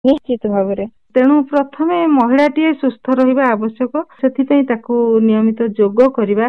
ନିଶ୍ଚିତ ଭାବରେ। ତେଣୁ ପ୍ରଥମେ ମହିଳାଟିଏ ସୁସ୍ଥ ରହିବା ଆବଶ୍ୟକ, ସେଥିପାଇଁ ତାକୁ ନିୟମିତ ଯୋଗ କରିବା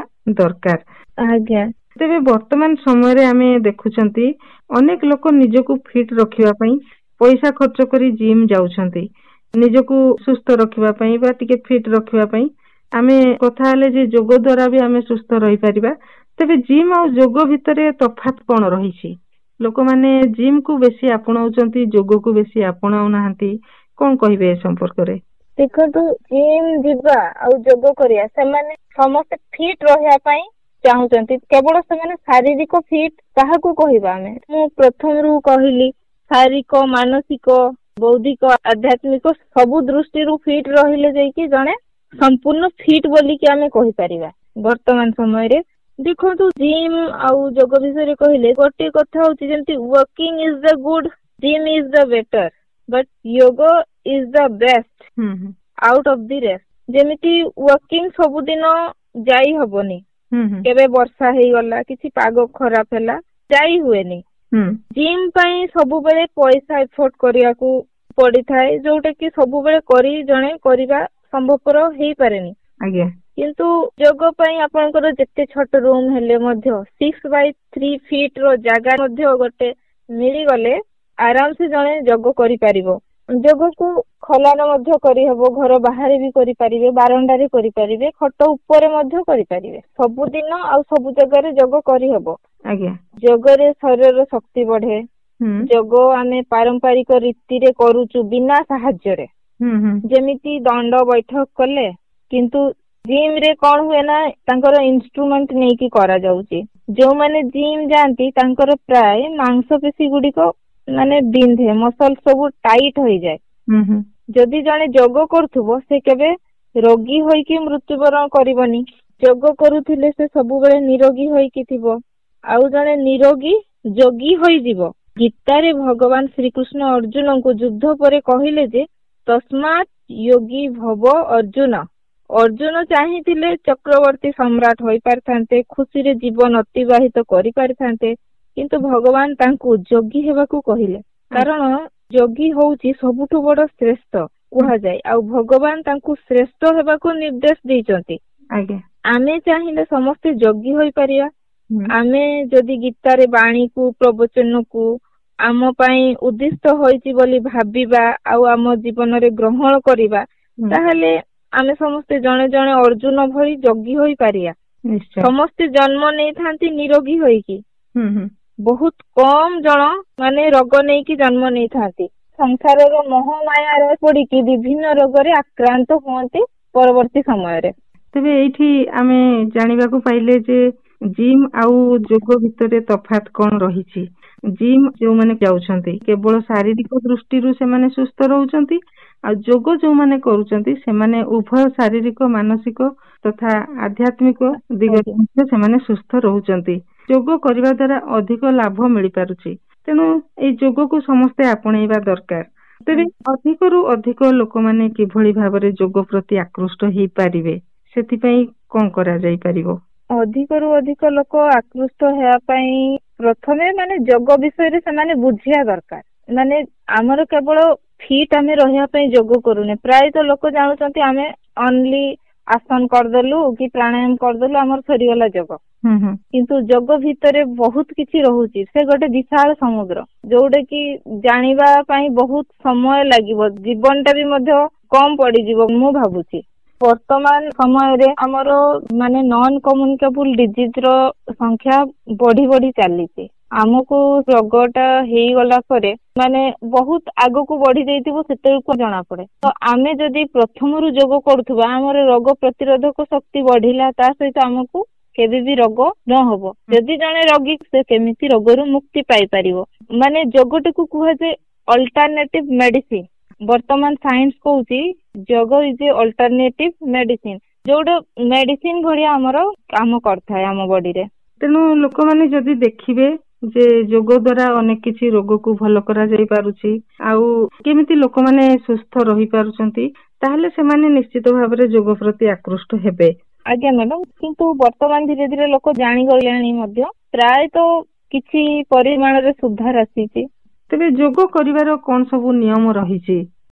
ଦରକାର। ଆଜ୍ଞା। ତେବେ ବର୍ତ୍ତମାନ ସମୟରେ ଆମେ ଦେଖୁଛନ୍ତି ଅନେକ ଲୋକ ନିଜକୁ ଫିଟ୍ ରଖିବା ପାଇଁ ପଇସା ଖର୍ଚ୍ଚ କରି ଜିମ୍ ଯାଉଛନ୍ତି, ନିଜକୁ ସୁସ୍ଥ ରଖିବା ପାଇଁ ବା ଟିକେ ଫିଟ୍ ରଖିବା ପାଇଁ। ଆମେ କଥା ହେଲେ ଯେ ଯୋଗ ଦ୍ୱାରା ବି ଆମେ ସୁସ୍ଥ ରହିପାରିବା। ତେବେ ଜିମ୍ ଆଉ ଯୋଗ ଭିତରେ ତଫାତ୍ କଣ ରହିଛି? ଲୋକମାନେ ଜିମ୍ କୁ ବେଶୀ ଆପଣାଉଛନ୍ତି, ଯୋଗକୁ ବେଶୀ ଆପଣାଉ ନାହାନ୍ତି। କଣ କହିବେ ଏ ସମ୍ପର୍କରେ? ଦେଖନ୍ତୁ, ଜିମ୍ ଯିବା ଆଉ ଯୋଗ କରିବା, ସେମାନେ ସମସ୍ତେ ଫିଟ୍ ରହିବା ପାଇଁ ଚାହୁଁଛନ୍ତି। କେବଳ ସେମାନେ ଶାରୀରିକ ଫିଟ୍ କାହାକୁ କହିବା ଆମେ? ମୁଁ ପ୍ରଥମରୁ କହିଲି, ଶାରୀରିକ, ମାନସିକ, ବୌଦ୍ଧିକ, ଆଧ୍ୟାତ୍ମିକ ସବୁ ଦୃଷ୍ଟିରୁ ଫିଟ୍ ରହିଲେ ଯାଇକି ଜଣେ ସମ୍ପୂର୍ଣ୍ଣ ଫିଟ୍ ବୋଲିକି ଆମେ କହିପାରିବା। ବର୍ତ୍ତମାନ ସମୟରେ ଦେଖନ୍ତୁ, ଜିମ୍ ଆଉ ଯୋଗ ବିଷୟରେ କହିଲେ ଗୋଟେ କଥା ହଉଛି, ଯେମିତି walking is the good, gym is the better, but yoga is the best out of the rest. ଯେମିତି ୱାକିଂ ସବୁଦିନ ଯାଇ ହବନି, କେବେ ବର୍ଷା ହେଇଗଲା, କିଛି ପାଗ ଖରାପ ହେଲା, ଯାଇ ହୁଏନି। ଜିମ୍ ପାଇଁ ସବୁବେଳେ ପଇସା ଏଫୋର୍ଟ କରିବାକୁ ପଡିଥାଏ, ଯୋଉଟା କି ସବୁବେଳେ କରି ଜଣେ କରିବା ସମ୍ଭବପର ହେଇପାରେନି। ଆଜ୍ଞା। କିନ୍ତୁ ଯୋଗ ପାଇଁ ଆପଣଙ୍କର ଯେତେ ଛୋଟ ରୁମ୍ ହେଲେ ମଧ୍ୟ 6x3 ଫିଟ୍ ର ଜାଗା ମଧ୍ୟ ଗୋଟେ ମିଳିଗଲେ ଆରାମସେ ଜଣେ ଯୋଗ କରିପାରିବ। ଯୋଗକୁ ଖଲାରେ ମଧ୍ୟ କରିହବ, ଘର ବାହାରେ ବି କରିପାରିବେ, ବାରଣ୍ଡାରେ କରିପାରିବେ, ଖଟ ଉପରେ ମଧ୍ୟ କରିପାରିବେ। ସବୁଦିନ ଆଉ ସବୁ ଜାଗାରେ ଯୋଗ କରିହବ। ଆଜ୍ଞା। ଯୋଗରେ ଶରୀରର ଶକ୍ତି ବଢେ। ଯୋଗ ଆମେ ପାରମ୍ପରିକ ରୀତିରେ କରୁଛୁ ବିନା ସାହାଯ୍ୟରେ, ଯେମିତି ଦଣ୍ଡ ବୈଠକ କଲେ। କିନ୍ତୁ ଜିମ୍ ରେ କଣ ହୁଏ ନା, ତାଙ୍କର ଇନଷ୍ଟ୍ରୁମେଣ୍ଟ ନେଇକି କରାଯାଉଛି। ଯୋଉମାନେ ଜିମ୍ ଯାଆନ୍ତି ତାଙ୍କର ପ୍ରାୟ ମାଂସପେଶୀ ଗୁଡିକ ମାନେ ବିନ୍ଧେ, ମସଲ ସବୁ ଟାଇଟ୍ ହୋଇଯାଏ। ଯଦି ଜଣେ ଯୋଗ କରୁଥିବ, ସେ କେବେ ରୋଗୀ ହୋଇକି ମୃତ୍ୟୁବରଣ କରିବନି। ଯୋଗ କରୁଥିଲେ ସେ ସବୁବେଳେ ନିରୋଗୀ ହୋଇକି ଥିବ, ଆଉ ଜଣେ ନିରୋଗୀ ଯୋଗୀ ହୋଇଯିବ। ଗୀତାରେ ଭଗବାନ ଶ୍ରୀକୃଷ୍ଣ ଅର୍ଜୁନଙ୍କୁ ଯୁଦ୍ଧ ପରେ କହିଲେ ଯେ ତସ୍ମାତ୍ ଯୋଗୀ ଭବ ଅର୍ଜୁନ। ଅର୍ଜୁନ ଚାହିଁଥିଲେ ଚକ୍ରବର୍ତ୍ତୀ ସମ୍ରାଟ ହୋଇପାରିଥାନ୍ତେ, ଖୁସିରେ ଜୀବନ ଅତିବାହିତ କରିପାରିଥାନ୍ତେ, କିନ୍ତୁ ଭଗବାନ ତାଙ୍କୁ ଯୋଗୀ ହେବାକୁ କହିଲେ। କାରଣ ଯୋଗୀ ହଉଛି ସବୁଠୁ ବଡ ଶ୍ରେଷ୍ଠ କୁହାଯାଏ, ଆଉ ଭଗବାନ ତାଙ୍କୁ ଶ୍ରେଷ୍ଠ ହେବାକୁ ନିର୍ଦ୍ଦେଶ ଦେଇଛନ୍ତି। ଆମେ ଚାହିଁଲେ ସମସ୍ତେ ଯୋଗୀ ହୋଇପାରିବା। ଆମେ ଯଦି ଗୀତାରେ ବାଣୀକୁ, ପ୍ରବଚନକୁ ଆମ ପାଇଁ ଉଦ୍ଦିଷ୍ଟ ହୋଇଛି ବୋଲି ଭାବିବା ଆଉ ଆମ ଜୀବନରେ ଗ୍ରହଣ କରିବା, ତାହେଲେ ଆମେ ସମସ୍ତେ ଜଣେ ଜଣେ ଅର୍ଜୁନ ଭଳି ଯୋଗୀ ହୋଇପାରିବା। ସମସ୍ତେ ଜନ୍ମ ନେଇଥାନ୍ତି ନିରୋଗୀ ହୋଇକି, ବହୁତ କମ ଜଣ ମାନେ ରୋଗ ନେଇକି ଜନ୍ମ ନେଇଥାନ୍ତି। ସଂସାରର ମୋହମାୟାରେ ପଡିକି ବିଭିନ୍ନ ରୋଗରେ ଆକ୍ରାନ୍ତ ହୁଅନ୍ତି ପରବର୍ତ୍ତୀ ସମୟରେ। ତେବେ ଏଇଠି ଆମେ ଜାଣିବାକୁ ପାଇଲେ ଯେ ଜିମ୍ ଆଉ ଯୋଗ ଭିତରେ ତଫାତ୍ କଣ ରହିଛି। ଜିମ୍ ଯୋଉମାନେ ଯାଉଛନ୍ତି କେବଳ ଶାରୀରିକ ଦୃଷ୍ଟିରୁ ସେମାନେ ସୁସ୍ଥ ରହୁଛନ୍ତି, ଆଉ ଯୋଗ ଯୋଉମାନେ କରୁଛନ୍ତି ସେମାନେ ଉଭୟ ଶାରୀରିକ, ମାନସିକ ତଥା ଆଧ୍ୟାତ୍ମିକ ଦିଗରେ ମଧ୍ୟ ସେମାନେ ସୁସ୍ଥ ରହୁଛନ୍ତି। ଯୋଗ କରିବା ଦ୍ୱାରା ଅଧିକ ଲାଭ ମିଳିପାରୁଛି, ତେଣୁ ଏଇ ଯୋଗକୁ ସମସ୍ତେ ଆପଣେଇବା ଦରକାର। ତେବେ ଅଧିକରୁ ଅଧିକ ଲୋକମାନେ କିଭଳି ଭାବରେ ଯୋଗ ପ୍ରତି ଆକୃଷ୍ଟ ହେଇପାରିବେ, ସେଥିପାଇଁ କଣ କରାଯାଇ ପାରିବ? ଅଧିକରୁ ଅଧିକ ଲୋକ ଆକୃଷ୍ଟ ହେବା ପାଇଁ ପ୍ରଥମେ ମାନେ ଯୋଗ ବିଷୟରେ ସେମାନେ ବୁଝିବା ଦରକାର। ମାନେ ଆମର କେବଳ ଫିଟ୍ ଆମେ ରହିବା ପାଇଁ ଯୋଗ କରୁନେ, ପ୍ରାୟତଃ ଲୋକ ଜାଣୁଛନ୍ତି ଆମେ ଅନଲି ଆସନ କରିଦେଲୁ କି ପ୍ରାଣାୟାମ କରିଦେଲୁ ଆମର ସରିଗଲା ଯୋଗ। କିନ୍ତୁ ଯୋଗ ଭିତରେ ବହୁତ କିଛି ରହୁଛି, ସେ ଗୋଟେ ବିଶାଳ ସମୁଦ୍ର, ଯୋଉଟା କି ଜାଣିବା ପାଇଁ ବହୁତ ସମୟ ଲାଗିବ, ଜୀବନଟା ବି ମଧ୍ୟ କମ ପଡିଯିବ ମୁଁ ଭାବୁଛି। ବର୍ତ୍ତମାନ ସମୟରେ ଆମର ମାନେ ନନ୍ କମ୍ୟୁନିକେବୁଲ ଡିଜିଜ ର ସଂଖ୍ୟା ବଢି ବଢି ଚାଲିଛି। ଆମକୁ ରୋଗଟା ହେଇଗଲା ପରେ ମାନେ ବହୁତ ଆଗକୁ ବଢି ଯାଇଥିବ, ସେତେବେଳକୁ ଜଣା ପଡେ। ତ ଆମେ ଯଦି ପ୍ରଥମରୁ ଯୋଗ କରୁଥିବା, ଆମର ରୋଗ ପ୍ରତିରୋଧକ ଶକ୍ତି ବଢିଲା, ତା ସହିତ ଆମକୁ କେବେ ବି ରୋଗ ନ ହବ। ଯଦି ଜଣେ ରୋଗୀ, ସେ କେମିତି ରୋଗରୁ ମୁକ୍ତି ପାଇପାରିବ। ମାନେ ଯୋଗଟାକୁ କୁହାଯାଏ ଅଲ୍ଟରନେଟିଭ ମେଡିସିନ। ବର୍ତ୍ତମାନ ସାଇନ୍ସ କହୁଛି ଯୋଗ ଇଜ ଏ ଅଲ୍ଟରନେଟିଭ ମେଡିସିନ, ଯୋଉଟା ମେଡିସିନ ଭଳିଆ ଆମର କାମ କରିଥାଏ ଆମ ବଡିରେ। ତେଣୁ ଲୋକମାନେ ଯଦି ଦେଖିବେ ଯେ ଯୋଗ ଦ୍ୱାରା ଅନେକ କିଛି ରୋଗକୁ ଭଲ କରାଯାଇ ପାରୁଛି, ଆଉ କେମିତି ଲୋକମାନେ ସୁସ୍ଥ ରହିପାରୁଛନ୍ତି, ତାହେଲେ ସେମାନେ ନିଶ୍ଚିତ ଭାବରେ ଯୋଗ ପ୍ରତି ଆକୃଷ୍ଟ ହେବେ। ଆଜ୍ଞା ମ୍ୟାଡାମ, କିନ୍ତୁ ବର୍ତ୍ତମାନ ଧୀରେ ଧୀରେ ଲୋକ ଜାଣିଗଲେଣି ମଧ୍ୟ, ପ୍ରାୟତଃ କିଛି ପରିମାଣରେ ସୁଧାର ଆସିଛି। ତେବେ ଯୋଗ କରିବାର କଣ ସବୁ ନିୟମ ରହିଛି?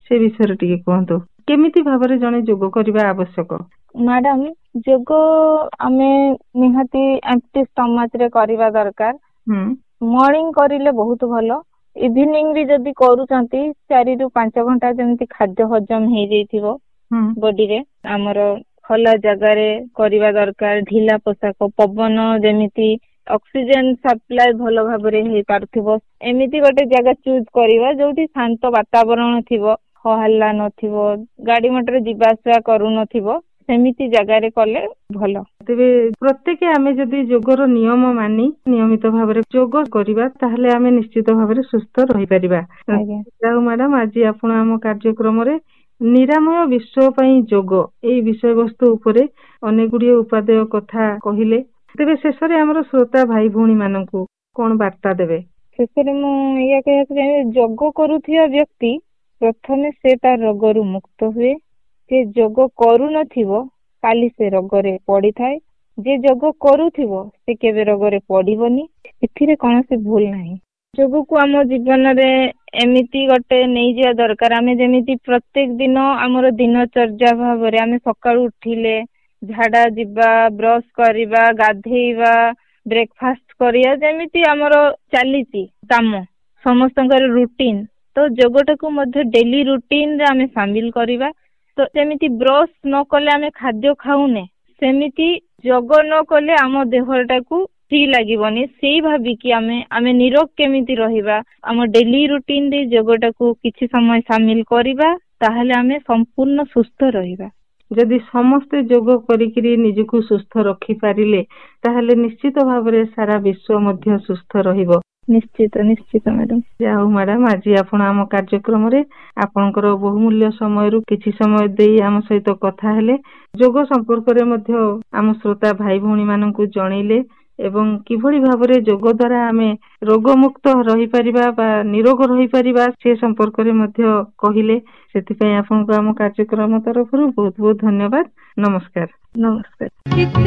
ସେ ବିଷୟରେ ଟିକେ କୁହନ୍ତୁ। କେମିତି ଭାବରେ ଜଣେ ଯୋଗ କରିବା ଆବଶ୍ୟକ? ମ୍ୟାଡାମ, ଯୋଗ ଆମେ ନିହାତି ଏମ୍ପ୍ଟି ଷ୍ଟମାଚ ରେ କରିବା ଦରକାର। ମର୍ଣ୍ଣିଂ କରିଲେ ବହୁତ ଭଲ। ଇଭିନିଂ ବି ଯଦି କରୁଛନ୍ତି 4 ରୁ 5 ଘଣ୍ଟା ଯେମିତି ଖାଦ୍ୟ ହଜମ ହେଇଯାଇଥିବ ବଡିରେ, ଆମର ଖୋଲା ଜାଗାରେ କରିବା ଦରକାର। ଢିଲା ପୋଷାକ, ପବନ ଯେମିତି ଅକ୍ସିଜେନ ସପ୍ଲାଏ ଭଲ ଭାବରେ ହେଇପାରୁଥିବ, ଏମିତି ଗୋଟେ ଜାଗା ଚୁଜ କରିବା ଯୋଉଠି ଶାନ୍ତ ବାତାବରଣ ଥିବ, ହଲ୍ଲା ନଥିବ, ଗାଡି ମଟର ଯିବା ଆସିବା କରୁନଥିବ, ସେମିତି ଜାଗାରେ କଲେ ଭଲ। ତେବେ ପ୍ରତ୍ୟେକ ଆମେ ଯଦି ଯୋଗର ନିୟମ ମାନି ନିୟମିତ ଭାବରେ ଯୋଗ କରିବା ତାହେଲେ ଆମେ ନିଶ୍ଚିତ ଭାବରେ ସୁସ୍ଥ ରହିପାରିବା। ଯାଉ ମ୍ୟାଡାମ, ଆଜି ଆପଣ ଆମ କାର୍ଯ୍ୟକ୍ରମରେ ନିରାମୟ ବିଶ୍ଵ ପାଇଁ ଯୋଗ ଏଇ ବିଷୟବସ୍ତୁ ଉପରେ ଅନେକ ଗୁଡିଏ ଉପାଦେୟ କଥା କହିଲେ। ତେବେ ଶେଷରେ ଆମର ଶ୍ରୋତା ଭାଇ ଭଉଣୀ ମାନଙ୍କୁ କଣ ବାର୍ତ୍ତା ଦେବେ? ଶେଷରେ ମୁଁ ଏଇଆ କହିବାକୁ ଚାହିଁବି, ଯୋଗ କରୁଥିବା ବ୍ୟକ୍ତି ପ୍ରଥମେ ସେ ତା ରୋଗରୁ ମୁକ୍ତ ହୁଏ। ଯେ ଯୋଗ କରୁନଥିବ କାଲି ସେ ରୋଗରେ ପଡିଥାଏ। ଯେ ଯୋଗ କରୁଥିବ ସେ କେବେ ରୋଗରେ ପଡିବନି। ଏଥିରେ କୌଣସି ଭୁଲ ନାହିଁ। ଯୋଗକୁ ଆମ ଜୀବନରେ ଏମିତି ଗୋଟେ ନେଇଯିବା ଦରକାର, ଆମେ ଯେମିତି ପ୍ରତ୍ୟେକ ଦିନ ଆମର ଦିନଚର୍ଯ୍ୟା ଭାବରେ ଆମେ ସକାଳୁ ଉଠିଲେ ଝାଡା ଯିବା, ବ୍ରଶ କରିବା, ଗାଧେଇବା, ବ୍ରେକଫାଷ୍ଟ କରିବା, ଯେମିତି ଆମର ଚାଲିଛି କାମ ସମସ୍ତଙ୍କର ରୁଟିନ, ତ ଯୋଗଟାକୁ ମଧ୍ୟ ଡେଲି ରୁଟିନରେ ଆମେ ସାମିଲ କରିବା। ତ ଯେମିତି ବ୍ରଶ ନ କଲେ ଆମେ ଖାଦ୍ୟ ଖାଉନେ, ସେମିତି ଯୋଗ ନ କଲେ ଆମ ଦେହଟାକୁ ଫ୍ରି ଲାଗିବନି। ସେଇ ଭାବିକି ଆମେ ନିରୋଗ କେମିତି ରହିବା, ଆମ ଡେଲି ରୁଟିନରେ ଯୋଗଟାକୁ କିଛି ସମୟ ସାମିଲ କରିବା, ତାହେଲେ ଆମେ ସମ୍ପୂର୍ଣ୍ଣ ସୁସ୍ଥ ରହିବା। ଯଦି ସମସ୍ତେ ଯୋଗ କରିକିରି ନିଜକୁ ସୁସ୍ଥ ରଖିପାରିଲେ ତାହେଲେ ନିଶ୍ଚିତ ଭାବରେ ସାରା ବିଶ୍ଵ ମଧ୍ୟ ସୁସ୍ଥ ରହିବ। ନିଶ୍ଚିତ ନିଶ୍ଚିତ ମ୍ୟାଡାମ। ଯାଉ ମ୍ୟାଡାମ, ଆଜି ଆପଣ ଆମ କାର୍ଯ୍ୟକ୍ରମରେ ଆପଣଙ୍କର ବହୁମୂଲ୍ୟ ସମୟରୁ କିଛି ସମୟ ଦେଇ ଆମ ସହିତ କଥା ହେଲେ, ଯୋଗ ସମ୍ପର୍କରେ ମଧ୍ୟ ଆମ ଶ୍ରୋତା ଭାଇ ଭଉଣୀ ମାନଙ୍କୁ ଜଣେଇଲେ ଏବଂ କିଭଳି ଭାବରେ ଯୋଗ ଦ୍ୱାରା ଆମେ ରୋଗମୁକ୍ତ ରହିପାରିବା ବା ନିରୋଗ ରହିପାରିବା ସେ ସମ୍ପର୍କରେ ମଧ୍ୟ କହିଲେ। ସେଥିପାଇଁ ଆପଣଙ୍କୁ ଆମ କାର୍ଯ୍ୟକ୍ରମ ତରଫରୁ ବହୁତ ବହୁତ ଧନ୍ୟବାଦ। ନମସ୍କାର। ନମସ୍କାର।